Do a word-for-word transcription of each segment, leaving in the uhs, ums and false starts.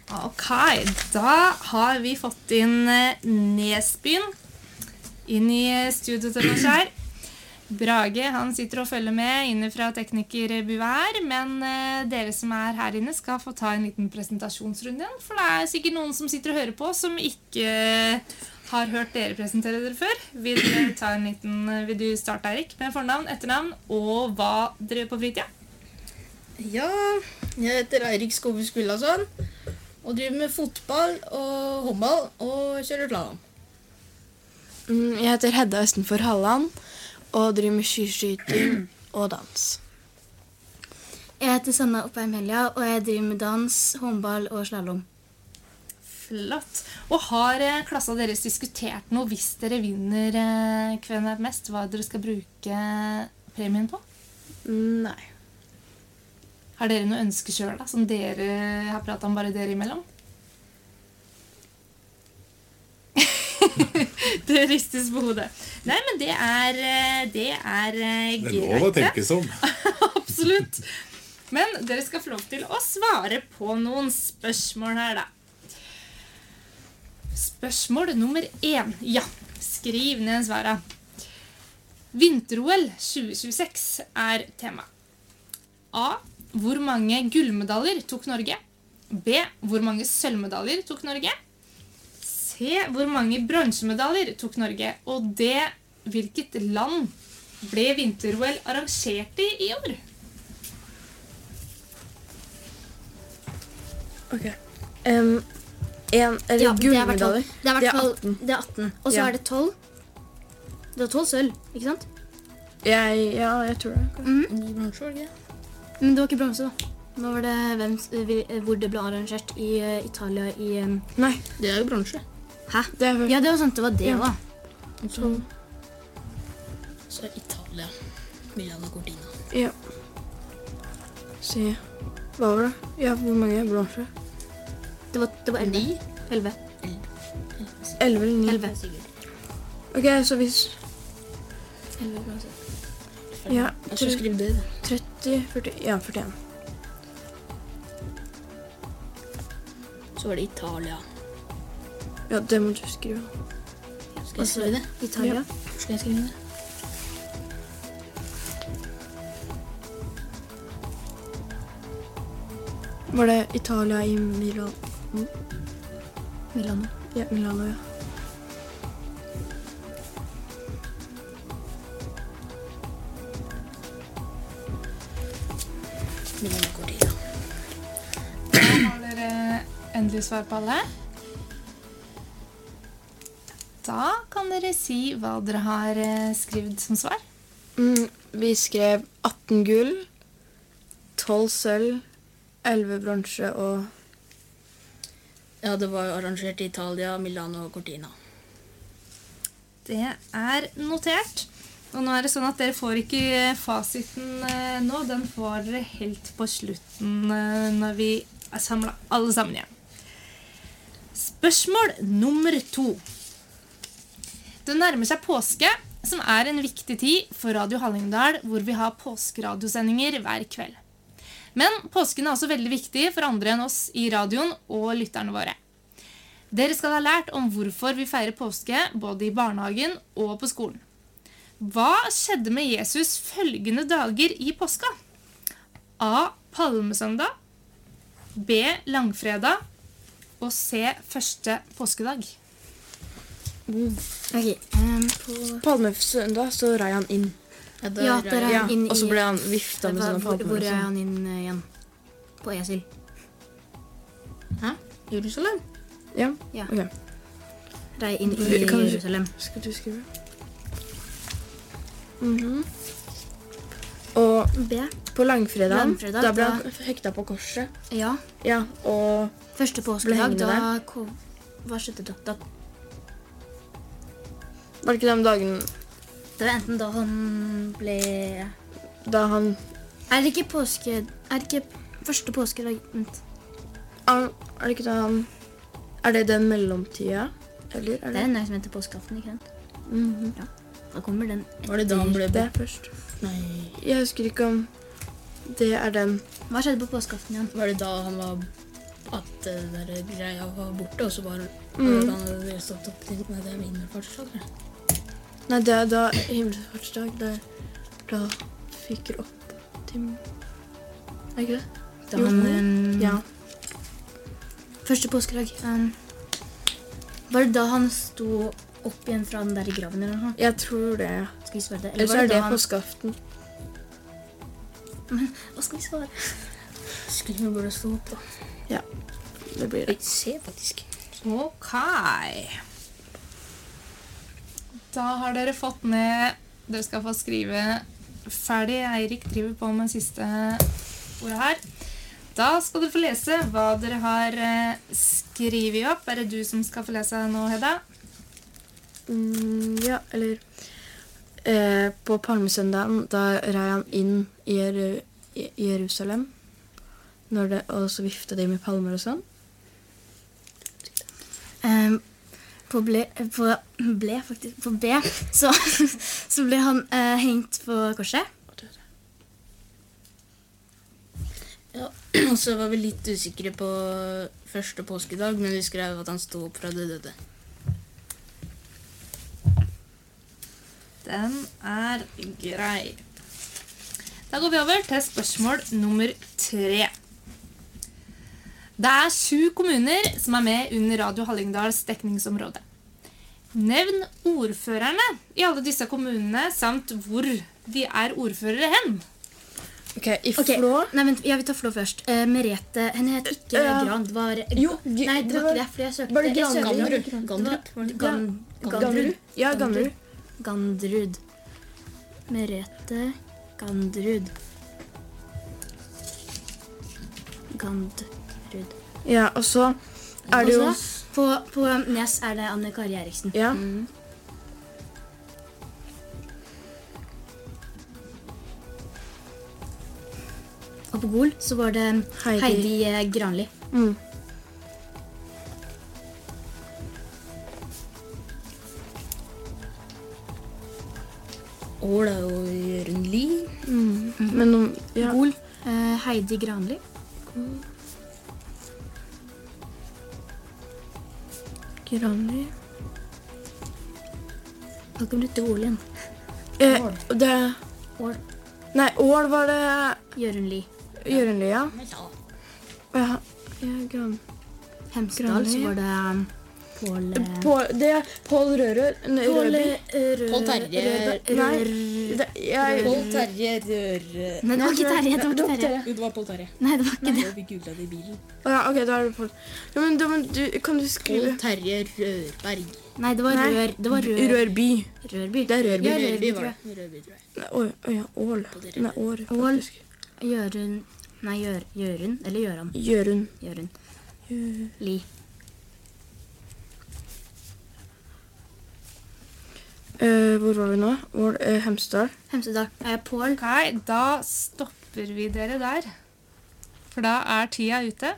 Ok, da har vi fått inn Nesbyen inn i studio til oss her. Brage, han sitter og følger med inne fra teknikerbua her, men dere som er her inne skal få ta en liten presentasjonsrunde, for det er sikkert noen som sitter og hører på som ikke har hørt dere presentere dere før. Vil dere ta en liten, vil du starte, Erik, med fornavn, etternavn og hva dere gjør på fritida? Ja, jeg heter Eirik Skove Skullason og driver med fotball og håndball og kjører slalom. Jeg heter Hedda Østenfor Halland og driver med skiskyting og dans. Jeg heter Sanna Oppheim Helja, og jeg driver med dans, håndball og slalom. Flott. Og har klassa deres diskutert noe hvis dere vinner Hvem er mest, hva dere skal bruke premien på? Nei. Har dere noe ønske selv da, som dere har pratet om bare dere imellom? Det ristes på hodet. Nei, men det er, det er greit. Det er lov å tenke sånn. Absolutt. Men dere skal få lov til å svare på noen spørsmål her da. Spørsmål nummer én. Ja, skriv ned svaret. Vinter-O L tjue tjueseks er tema. A. Hvor mange gullmedaljer tok Norge? B. Hvor mange sølvmedaljer tok Norge? C. Hvor mange bronsemedaljer tok Norge? Og D. Hvilket land ble Vinter-O L arrangert i i år? Ok. Um, en, eller Ja, det er hvert fall- gullmedaljer. Det er hvert fall atten. det er atten. Og så Ja. er det tolv. Det er tolv sølv, ikke sant? Jeg, ja, jeg tror det. Ni bransjer, var det ikke det? Men det var ikke bronse da. Nå var det hvem, eh, hvor det ble arrangert i eh, Italia i... eh, Nei, Det er jo bransje. Hæ? det er vel... Ja, det var sant, det var det Ja. da. Så, så er Italia, Milano Cortina. Ja. Se, hva var det? Ja, hvor mange bransjer? Det var, det var elleve. Ni? Elleve. Elleve eller ni? Elleve. Ok, så hvis... Elleve bronse. Ja, Og så skriv det. tretti, førti... Ja, førtien. Så var det Italia. Ja, det må du skrive. Skal jeg skrive det? Italia. Skal jeg skrive det? Var det Italia i Milano? Milano. Ja, Milano, ja. Milano Cortina. Da har dere endelig svar på alle. Da kan dere si hva dere har eh, skrevet som svar. Mm, vi skrev atten gull, tolv sølv, elleve bronse og... Ja, det var arrangert i Italia, Milano og Cortina. Det er notert. Og nå er det sånn at dere får ikke fasiten eh, nå. Den får dere helt på slutten eh, når vi er samlet alle sammen igjen. Spørsmål nummer to. Det nærmer seg påske, som er en viktig tid for Radio Hallingdal, hvor vi har påskeradiosendinger hver kveld. Men påsken er også veldig viktig for andre enn oss i radioen og lytterne våre. Dere skal ha lært om hvorfor vi feirer påske, både i barnehagen og på skolen. Hva skjedde med Jesus følgende dager i påska? A. Palmesøndag, B. Langfredag og C. Første påskedag. Ok, um, på... Palmesøndag så rei han inn. Ja, da Ja, er der er Ja, han inn i... og så ble han vifta med Hva- sånne hvor, palmer. hvor og er sånn. han inn eh, igjen? På esel. Hæ? Jerusalem? Ja, Ja. ok. Rei inn i Kan du- Jerusalem. Skal du skrive? Mhm. Og B. på langfredagen, Langfredag, da ble da- han hekta på korset. Ja. Ja, og Første Ble påskedag, hengende da... Kom, hva skjedde da? da? var det ikke den dagen Det var enten da han ble... da han... Er det ikke påske... Er det ikke første påskedag? Vent. Er er det ikke da han... Er det den mellomtida? Eller er Det det... er den som heter påskeaften, ikke sant? Mhm. Da kommer den Var det da han ble Det er først. Nei. Jeg husker ikke om det er den... Hva skjedde på påskeaften igjen? Var det da han var at det der greia var borte, og så bare Mm. han hadde stått opp til med det himmelfartsdag. tror jeg. Nei, det er da himmelfartsdag, der da fyker opp til... Er ikke det? Da Jo. han, um, Ja. Første påskedag. Um, var det da han sto opp igjen fra den der graven eller noe? Jeg tror det. Skal vi svare det? Eller så var er det da han- påskeaften. Hva skal vi svare? Skulle vi bare stå opp, da. Det blir det. Jeg ser faktisk. Ok. Da har dere fått ned. Dere skal få skrive ferdig. Eirik driver på med siste ordet her. Da skal dere få lese hva dere har eh, skrivet opp. Er det du som skal få lese nå, Hedda? Mm, ja, eller... Eh, på palmesøndagen, da rei han inn i, Jeru i Jerusalem. Når det, og så viftet de med palmer og sånn. Um, på ble, på ble faktisk, på B, så, så ble han eh, hengt på korset. Ja, og så var vi litt usikre på første påskedag, men vi skrev at han sto opp fra det døde. Den er grei. Da går vi over til spørsmål nummer tre. Det er sju kommuner som er med under Radio Hallingdals dekningsområde. Nevn ordførerne i alle disse kommunene, samt hvor de er ordførere hen. Ok, i Ok, Flå... Nei, men jeg vil ta Flå først. Eh, Merete, henne het ikke Ja. Gran, det var... Jo, Nei, det det var var- ikke det, for jeg søkte... var det jeg Gran- søkte- Gandrud. Gandrup, var det? Gan, Gandrud? Gandrud. Ja, Gandrud. Gandrud. Merete Gandrud. Gandrud. Ja, og så er det jo... Og så, på, på Nes er det Anne Kari Eriksen. Ja, Og på Gol så var det Heidi. Heidi, eh, Granli. mm. Ål er jo Jørgen Lie. Mm. Men om... Ja. Gol, eh, Heidi Granli. Granli. Da kan du til Gol igjen. Eh, og det... Ål. Nei, Ål var det... Jørgen Li. Jørenli, ja. Ja. Ja, ja, Gran... Hemsedal Granli. så var det um, Pål... eh, På, det er Pål Rørød. Nei, Pål Rørby. eh, Rø- Pål Terje. Rød- Nei. Rør- Det, jeg... Pål Terje Rør... Nei, det var ikke Terje. Det var ikke Terje. Jo, det var Pål Terje. Nei, det var ikke det. Vi googlet det i bilen. Å ja, ok, da er det Pål. Ja, men, da, men du, kan du skrive... Pål Terje Rørberg. Nei, det var Nei. Rør. Det var Rør. Rørby. Rørby. Det er Rørby. Ja, Rørby tror var jeg. det. Rørby, tror jeg. Nei, å, å ja, Ål. Nei, År, Ål. faktisk. Jørund. Nei, Gjør, Jørund. Eller Gjøran. Jørund. Jørund. Jø- Li. Eh, hvor var vi nå? Ål, eh, Hemsedal. Hemsedal. Eh, Pål. Ok, da stopper vi dere der. For da er tida ute.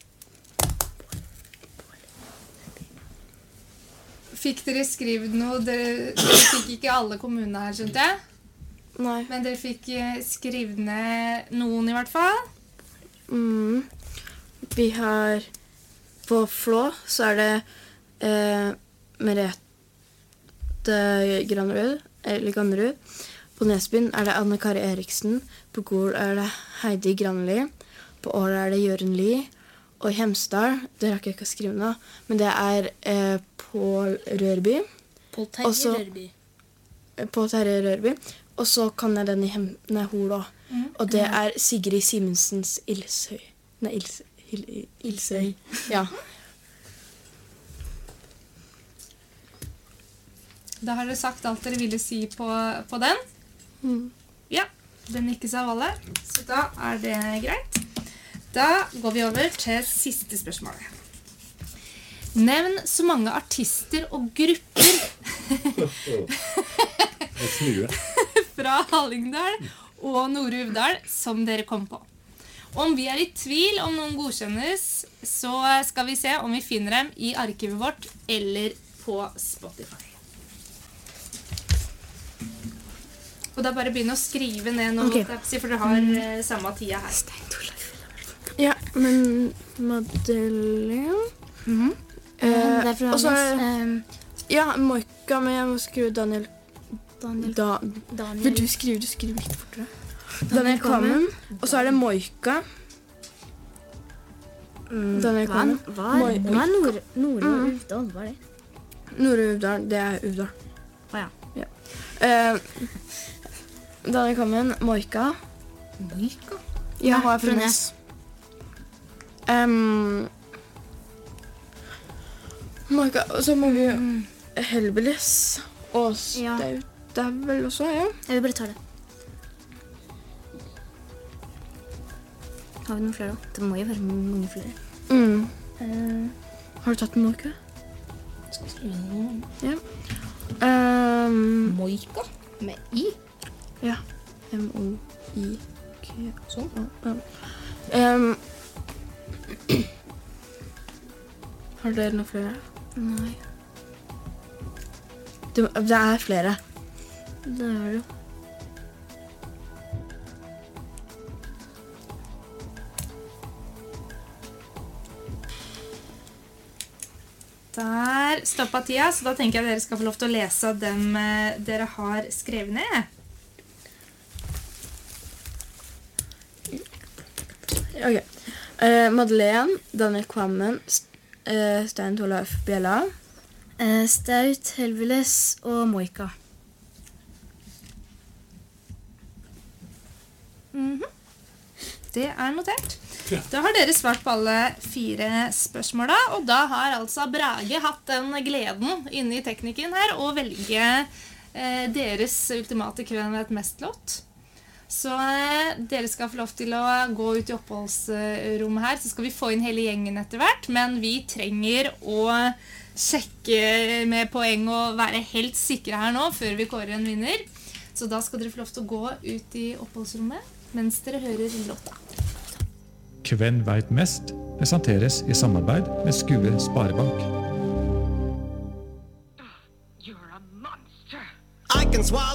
Fikk dere skrevet noe? Dere, dere fikk ikke alle kommunene her, skjønte jeg? Nei. Men dere fikk eh, skrevet ned noen i hvert fall. Mm. Vi har... På Flå så er det eh, Merete Granrud, eller Granrud. På Nesbyen er det Anne Kari Eriksen. På Gol er det Heidi Granli. På Ål er det Jørgen Lie. Og i Hemsedal, det rakk jeg ikke å skrive nå, men det er eh, Pål Rørby. Pål Terje Også- Rørby. eh, På Terje Rørby. Og så kan jeg den i Hem... Nei, Hol også. Og det er Sigrid Simensens Ilshøy. Nei, Ils... Il, Ilsøy. Ja. Da har dere sagt alt dere ville si på, på den. Mm. Ja, den nikkes av alle. Så da er det greit. Da går vi over til siste spørsmål. Nevn så mange artister og grupper Og snue. fra Hallingdal og Nord-Uvdal som dere kom på. Om vi er i tvil om noen godkjennes, så skal vi se om vi finner dem i arkivet vårt eller på Spotify. Og da bare begynne å skrive ned noe, Ok. for dere har eh, samme tida her. Ja, men Madeleine. Mhm. Eh, det er fra og så er det, Johannes. ja, Moika, men jeg må skrive Daniel. Daniel. Da, Daniel. vil du skrive, du skriver litt fortere. Daniel Kvammen. Og så er det Moika. Mm, Daniel hva, Kvammen. hva, er- Moi- hva er Nord, Nord og Mm. Uvdal? Hva er det? Nore Uvdal, det er Uvdal. Å ja. Eh, Daniel Kvammen, Moika. Moika? Ja, Nei, hun er fra fra Nes. Um, Moika, og så må vi Mm. Helbelis og Ja. Staut. Det er vel også, ja. Jeg vil bare ta det. Har vi noen flere da? Det må jo være mange flere. Mm. Eh, Har du tatt en Moika? Skal vi skrive noe? Um, Moika? Med I? ja. M O I K. Sånn. Ja. Um, har dere noen flere? nei, Det, det er flere. det er det jo. Der stoppa tida, så da tenker jeg dere skal få lov til å lese dem eh, dere har skrevet ned. Ok. Eh, Madeleine, Daniel Kvammen, St eh, Stein Torleif Bjella. Eh, Staut, Helveles og Moika. Mhm. Det er notert. Da har dere svart på alle fire spørsmåla, og da har altså Brage hatt den gleden inne i teknikken her å velge eh, deres ultimate Hvem vet mest-låt. Så eh, dere skal få lov til å gå ut i oppholdsrommet her, så skal vi få inn hele gjengen etter hvert, men vi trenger å sjekke med poeng og være helt sikre her nå før vi kårer en vinner. Så da skal dere få lov til å gå ut i oppholdsrommet mens dere hører låta. Hvem vet mest presenteres i samarbeid med Skue Sparebank. I can swallow